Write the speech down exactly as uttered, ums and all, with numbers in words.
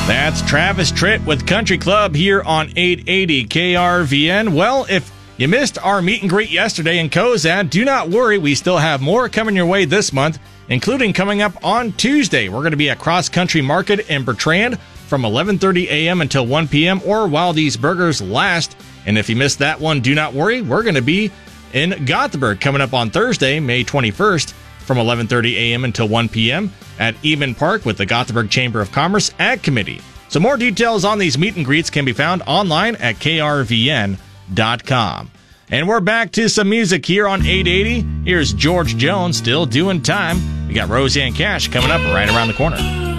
That's Travis Tritt with Country Club here on eight eighty K R V N. Well, if you missed our meet and greet yesterday in Cozad, do not worry. We still have more coming your way this month, including coming up on Tuesday. We're going to be at Cross Country Market in Bertrand from eleven thirty a.m. until one p.m. or while these burgers last. And if you missed that one, do not worry. We're going to be in Gothenburg coming up on Thursday, May twenty-first from eleven thirty a.m. until one p.m. at Eben Park with the Gothenburg Chamber of Commerce Ag Committee. So more details on these meet and greets can be found online at K R V N dot com. And we're back to some music here on eight eighty. Here's George Jones, still doing time. We got Roseanne Cash coming up right around the corner.